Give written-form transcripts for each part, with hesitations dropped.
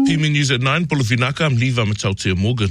PMN News at 9, Polofinaka, I'm Levi Matautia Morgan.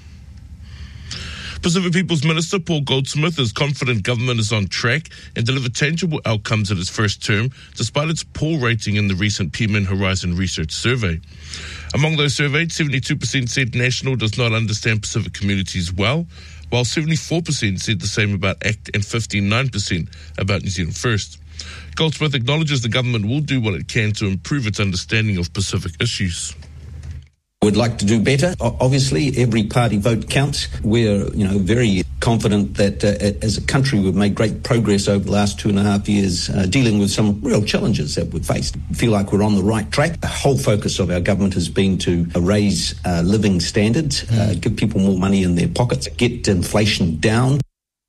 Pacific People's Minister Paul Goldsmith is confident government is on track and delivered tangible outcomes in its first term, despite its poor rating in the recent PMN Horizon Research Survey. Among those surveyed, 72% said National does not understand Pacific communities well, while 74% said the same about ACT and 59% about New Zealand First. Goldsmith acknowledges the government will do what it can to improve its understanding of Pacific issues. We'd like to do better. Obviously, every party vote counts. We're, very confident that as a country we've made great progress over the last 2.5 years dealing with some real challenges that we've faced. We feel like we're on the right track. The whole focus of our government has been to raise living standards, give people more money in their pockets, get inflation down.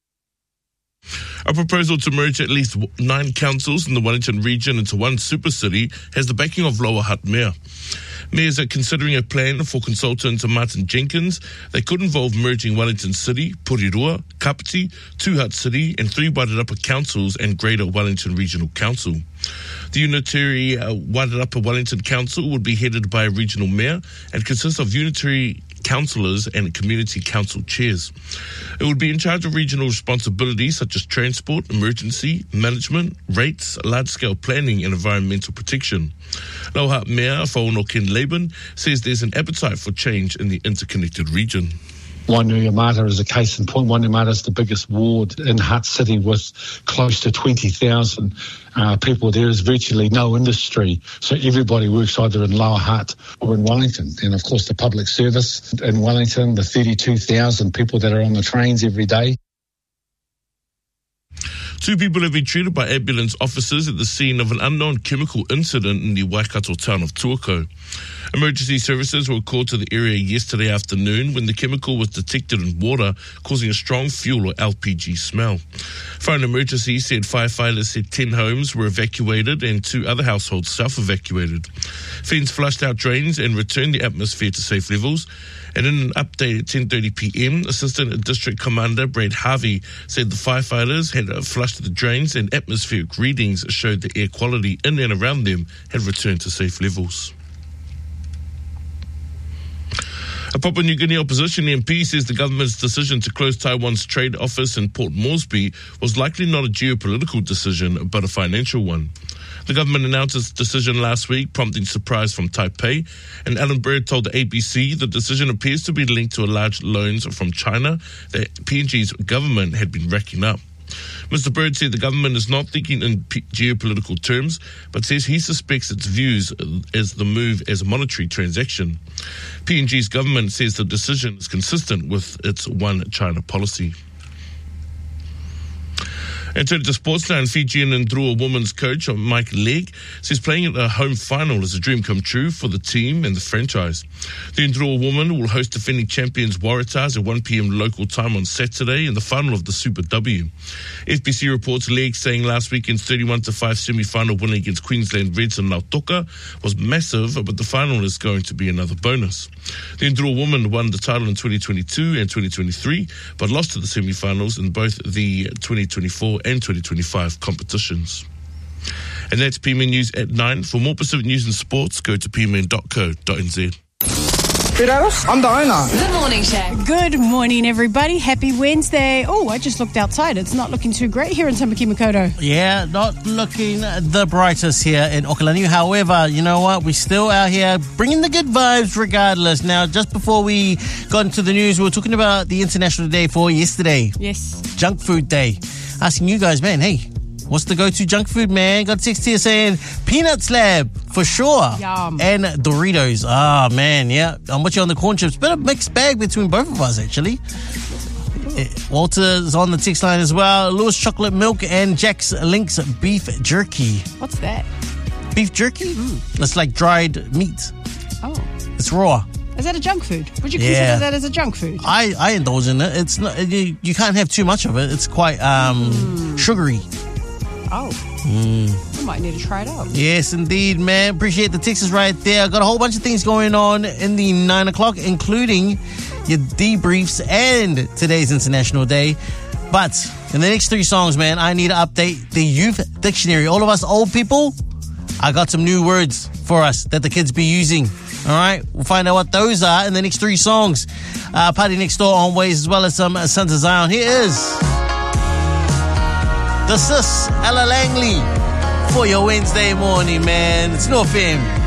A proposal to merge at least 9 councils in the Wellington region into one super city has the backing of Lower Hutt Mayor. Mayors are considering a plan for consultant Martin Jenkins that could involve merging Wellington City, Porirua, Kapiti, 2 Hutt City and 3 Wairarapa councils and Greater Wellington Regional Council. The unitary Wairarapa Wellington Council would be headed by a regional mayor and consists of unitary councillors and community council chairs. It would be in charge of regional responsibilities such as transport, emergency, management, rates, large-scale planning and environmental protection. Lower Hutt Mayor Fauno Ken Laban says there's an appetite for change in the interconnected region. Wainuiomata is a case in point. Wainuiomata is the biggest ward in Hutt City with close to 20,000 people. There is virtually no industry, so everybody works either in Lower Hutt or in Wellington. And of course the public service in Wellington, the 32,000 people that are on the trains every day. 2 people have been treated by ambulance officers at the scene of an unknown chemical incident in the Waikato town of Tuakau. Emergency services were called to the area yesterday afternoon when the chemical was detected in water, causing a strong fuel or LPG smell. Fire Emergency said firefighters said 10 homes were evacuated and 2 other households self-evacuated. Fiends flushed out drains and returned the atmosphere to safe levels. And in an update at 10:30 p.m, Assistant District Commander Brad Harvey said the firefighters had flushed the drains and atmospheric readings showed the air quality in and around them had returned to safe levels. A Papua New Guinea opposition MP says the government's decision to close Taiwan's trade office in Port Moresby was likely not a geopolitical decision, but a financial one. The government announced its decision last week, prompting surprise from Taipei, and Alan Bird told the ABC the decision appears to be linked to large loans from China that PNG's government had been racking up. Mr. Bird said the government is not thinking in geopolitical terms, but says he suspects its views as the move as a monetary transaction. PNG's government says the decision is consistent with its one China policy. And turning to sports now, and Fijian and Drua women's coach Mike Legg says playing at a home final is a dream come true for the team and the franchise. The Ndrua women will host defending champions Waratahs at 1 p.m. local time on Saturday in the final of the Super W. FBC reports Legg saying last weekend's 31-5 semi-final win against Queensland Reds in Lautoka was massive, but the final is going to be another bonus. The Ndrua women won the title in 2022 and 2023, but lost to the semi-finals in both the 2024 and 2025 competitions. And that's PMN News at 9. For more Pacific news and sports, go to pmn.co.nz. I'm the owner. The Morning Shack. Good morning, everybody. Happy Wednesday. Oh, I just looked outside. It's not looking too great here in Tamaki Makaurau. Yeah, not looking the brightest here in Okalani. However, you know what? We're still out here bringing the good vibes regardless. Now, just before we got into the news, we were talking about the International Day for yesterday. Yes. Junk Food Day. Asking you guys, man, hey, what's the go-to junk food, man? Got a text here saying Peanut Slab, for sure. Yum. And Doritos. Ah, man, yeah. I'm with you on the corn chips. Bit of a mixed bag between both of us, actually. Walter's on the text line as well. Lewis Chocolate Milk and Jack's Lynx Beef Jerky. What's that? Beef jerky? It's like dried meat. Oh. It's raw. Is that a junk food? Would you consider that as a junk food? I indulge in it. It's not. You can't have too much of it. It's quite sugary. Oh. I might need to try it out. Yes, indeed, man. Appreciate the texts right there. Got a whole bunch of things going on in the 9 o'clock, including your debriefs and today's International Day. But in the next 3 songs, man, I need to update the youth dictionary. All of us old people, I got some new words for us that the kids be using. All right, we'll find out what those are in the next 3 songs. Party Next Door on Ways, as well as some Sons of Zion. Here is the Sis, Ella Langley, for your Wednesday morning, man. It's North FM.